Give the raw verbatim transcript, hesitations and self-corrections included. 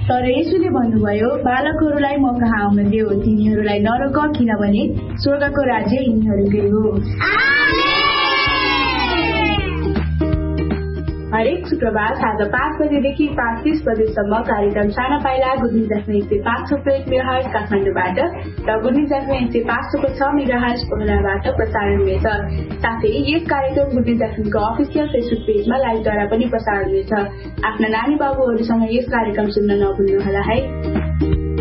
तर येशूले भन्नुभयो, बालकहरूलाई म कहाँ आउन देऊ, तिनीहरूलाई नरोक, किनभने स्वर्गको राज्य यिनीहरूकै हो। हरेक शुक्रबार साँझ पाँच बजेदेखि पाँच तीस बजेसम्म कार्यक्रम साना पाइला गुडन्युज एफएम एक सय पाँच थोप्लो एक मेगाहर्ज काठमाडौँबाट र गुडन्युज एफएम एक सय पाँच थोप्लो छ मेगाहर्ज पोखराबाट प्रसारण हुनेछ। साथै यस कार्यक्रम गुडन्युज एफएमको अफिसियल फेसबुक पेजमा लाइभद्वारा पनि प्रसारण हुनेछ। आफ्ना नानी बाबुहरूसँग यस कार्यक्रम सुन्न नभुल्नुहोला है।